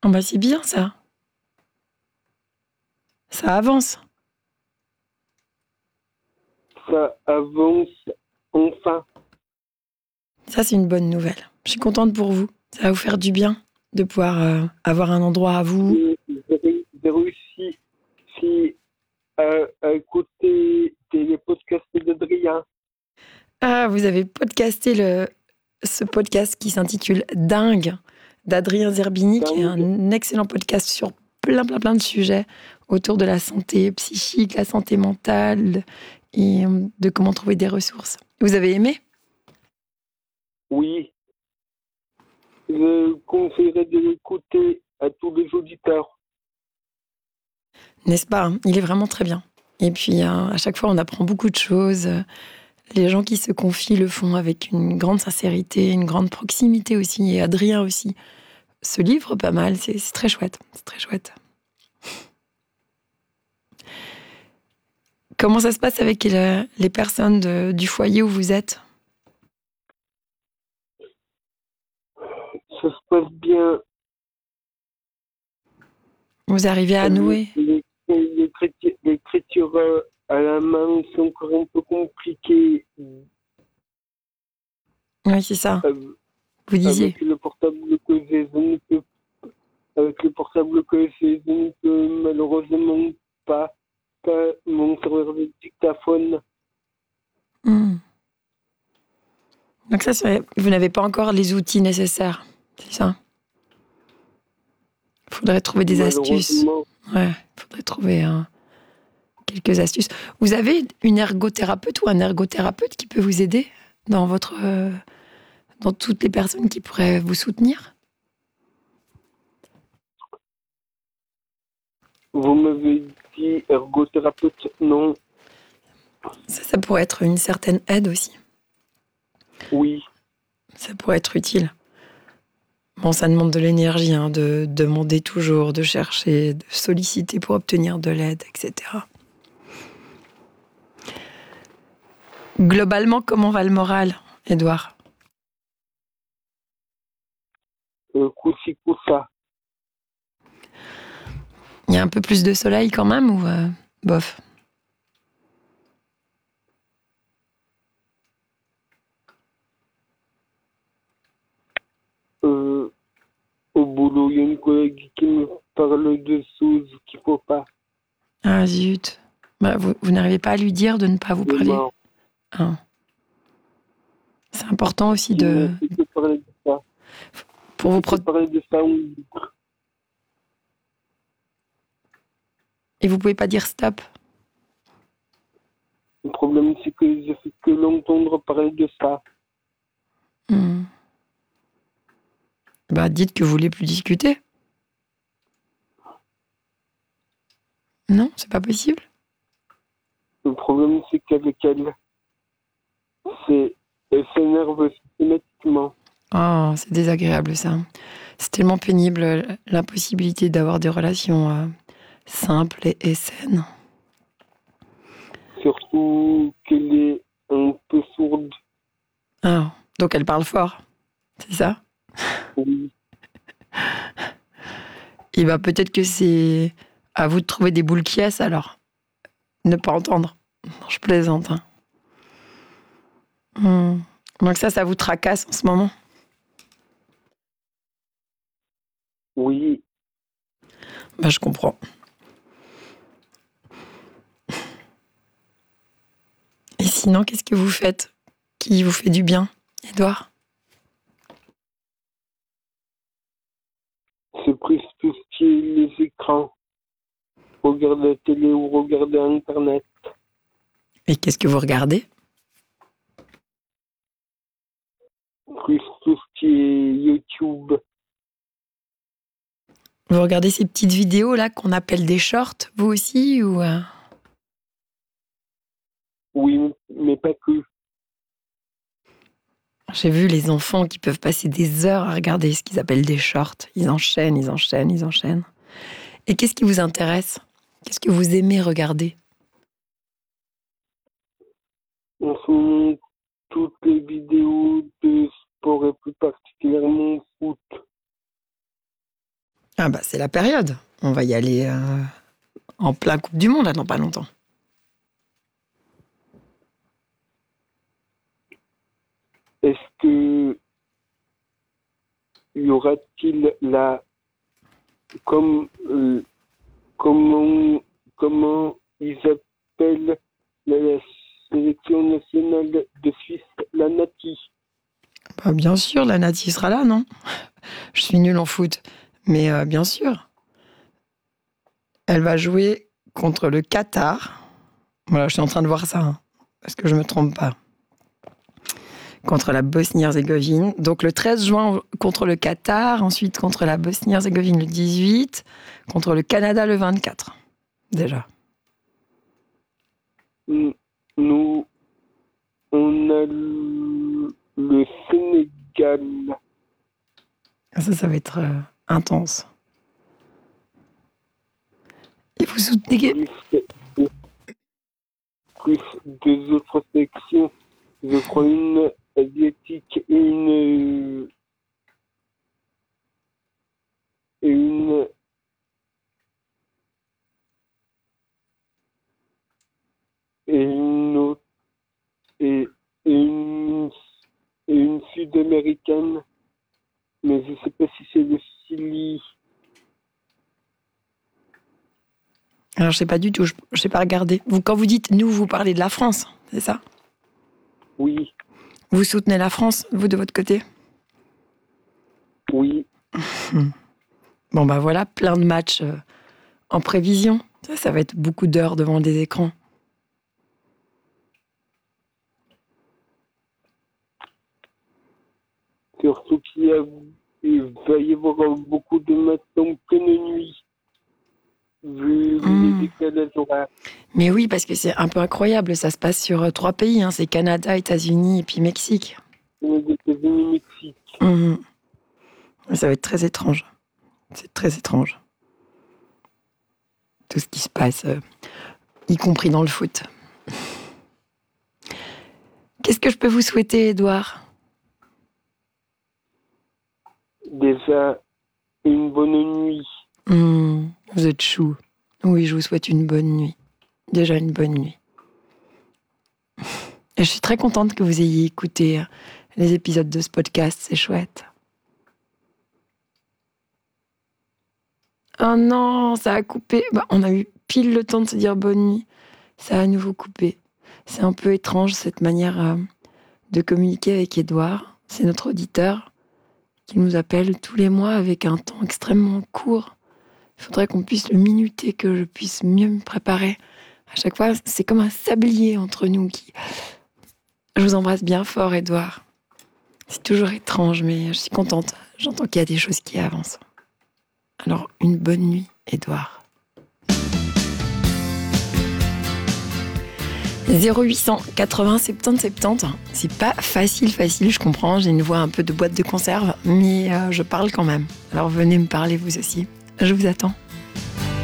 Ah bah c'est bien ça. Ça avance. Ça avance enfin. Ça, c'est une bonne nouvelle. Je suis contente pour vous. Ça va vous faire du bien de pouvoir avoir un endroit à vous. J'ai réussi si, à écouter les podcasts d'Adrien. Ah, vous avez podcasté ce podcast qui s'intitule Dingue d'Adrien Zerbini, qui est Dingue. un excellent podcast sur plein de sujets autour de la santé psychique, la santé mentale et de comment trouver des ressources. Vous avez aimé? Oui, je conseillerais de l'écouter à tous les auditeurs. N'est-ce pas, hein? Il est vraiment très bien. Et puis, à chaque fois, on apprend beaucoup de choses. Les gens qui se confient le font avec une grande sincérité, une grande proximité aussi. Et Adrien aussi se livre pas mal. C'est très chouette. C'est très chouette. Comment ça se passe avec les personnes du foyer où vous êtes? Ça se passe bien. Vous arrivez à nouer? L'écriture à la main, c'est encore un peu compliqué Oui, c'est ça. euh, Vous disiez. avec le portable que j'ai. Avec le portable que j'ai, je ne peux malheureusement pas mon serveur de dictaphone. Hmm. Donc ça, vous n'avez pas encore les outils nécessaires. C'est ça. Il faudrait trouver des astuces. Malheureusement, Ouais, il faudrait trouver quelques astuces. Vous avez une ergothérapeute ou un ergothérapeute qui peut vous aider dans dans toutes les personnes qui pourraient vous soutenir? vous m'avez dit ergothérapeute, non? Ça pourrait être une certaine aide aussi. Oui. Ça pourrait être utile. Bon, ça demande de l'énergie, hein, de demander toujours, de chercher, de solliciter pour obtenir de l'aide, etc. Globalement, comment va le moral, Édouard? Coussi coussa. Il y a un peu plus de soleil quand même ou bof? Au boulot, il y a une collègue qui me parle de choses qu'il faut pas. Ah zut. Bah, vous n'arrivez pas à lui dire de ne pas vous parler? Demain, Ah. C'est important aussi qui m'a fait que parler de ça. pour vous Fait que parler de ça, oui. et vous pouvez pas dire stop. Le problème, c'est que je fais que l'entendre parler de ça. Hmm. Bah, dites que vous voulez plus discuter. Non, c'est pas possible. Le problème, c'est qu'avec elle, elle s'énerve systématiquement. Oh, c'est désagréable ça. C'est tellement pénible l'impossibilité d'avoir des relations simples et saines. Surtout qu'elle est un peu sourde. Ah, donc elle parle fort, c'est ça? Oui. Et bah peut-être que c'est à vous de trouver des boules qui ess alors. Ne pas entendre. Non, je plaisante. Hein. Donc ça vous tracasse en ce moment? Oui. Bah je comprends. Et sinon, qu'est-ce que vous faites qui vous fait du bien, Édouard? C'est presque tout ce qui est les écrans. Regarder la télé ou regarder Internet. Et qu'est-ce que vous regardez? Plus tout ce qui est YouTube. Vous regardez ces petites vidéos là qu'on appelle des shorts, vous aussi ou Oui, mais pas que. J'ai vu les enfants qui peuvent passer des heures à regarder ce qu'ils appellent des shorts. Ils enchaînent, ils enchaînent, ils enchaînent. Et qu'est-ce qui vous intéresse? Qu'est-ce que vous aimez regarder? En ce moment, toutes les vidéos de sport et plus particulièrement foot. Ah bah c'est la période. On va y aller en plein Coupe du Monde, là, dans pas longtemps. Est-ce que y aura-t-il comment ils appellent la sélection nationale de Suisse, la Nati? Bah, bien sûr, la Nati sera là, non? Je suis nulle en foot, mais bien sûr. Elle va jouer contre le Qatar. Voilà, je suis en train de voir ça, hein, parce que je me trompe pas. Contre la Bosnie-Herzégovine. Donc le 13 juin contre le Qatar, ensuite contre la Bosnie-Herzégovine le 18, contre le Canada le 24. Déjà. Nous, on a le Sénégal. Ça va être intense. Et vous soutenez... Plus deux autres sections. Je crois une asiatique et une autre et une sud-américaine, mais je ne sais pas si c'est le Chili. Alors je sais pas du tout, je sais pas regarder. Quand vous dites nous, vous parlez de la France, c'est ça? Oui. Vous soutenez la France, vous de votre côté? Oui. Bon bah voilà, plein de matchs en prévision. Ça va être beaucoup d'heures devant des écrans. Surtout qu'il va y avoir beaucoup de matchs en pleine nuit, vu les décalages horaires. Mais oui, parce que c'est un peu incroyable, ça se passe sur 3 pays, hein. C'est Canada, États-Unis et puis Mexique. États-Unis, Mexique. Ça va être très étrange. C'est très étrange. Tout ce qui se passe, y compris dans le foot. Qu'est-ce que je peux vous souhaiter, Édouard? Déjà, une bonne nuit. Vous êtes chou. Oui, je vous souhaite une bonne nuit. Déjà une bonne nuit. Et je suis très contente que vous ayez écouté les épisodes de ce podcast, c'est chouette. Oh non, ça a coupé. Bah, on a eu pile le temps de se dire bonne nuit. Ça a à nouveau coupé. C'est un peu étrange cette manière de communiquer avec Édouard. C'est notre auditeur qui nous appelle tous les mois avec un temps extrêmement court. Il faudrait qu'on puisse le minuter, que je puisse mieux me préparer. À chaque fois, c'est comme un sablier entre nous qui... Je vous embrasse bien fort, Édouard. C'est toujours étrange, mais je suis contente. J'entends qu'il y a des choses qui avancent. Alors, une bonne nuit, Édouard. 0800 80 70 70. C'est pas facile, je comprends. J'ai une voix un peu de boîte de conserve, mais je parle quand même. Alors venez me parler vous aussi. Je vous attends.